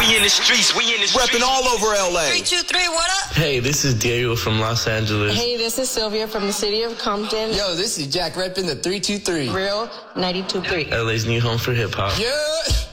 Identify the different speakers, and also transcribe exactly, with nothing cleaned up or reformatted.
Speaker 1: We in the streets, we in the streets.
Speaker 2: Repping all over L A.
Speaker 3: Three, two, three, what up?
Speaker 4: Hey, this is Diego from Los Angeles.
Speaker 5: Hey, this is Sylvia from the city of Compton.
Speaker 6: Yo, this is Jack repping the three two three.
Speaker 5: Real ninety-two point three.
Speaker 4: L A's new home for hip hop.
Speaker 6: Yeah.